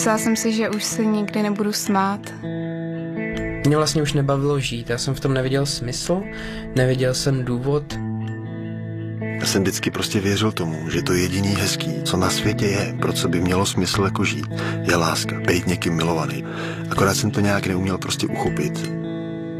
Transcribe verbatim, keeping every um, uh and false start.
Myslela jsem si, že už se nikdy nebudu smát. Mě vlastně už nebavilo žít, já jsem v tom neviděl smysl, neviděl jsem důvod. Já jsem vždycky prostě věřil tomu, že to jediný hezký, co na světě je, pro co by mělo smysl jako žít, je láska, být někým milovaný. Akorát jsem to nějak neuměl prostě uchopit.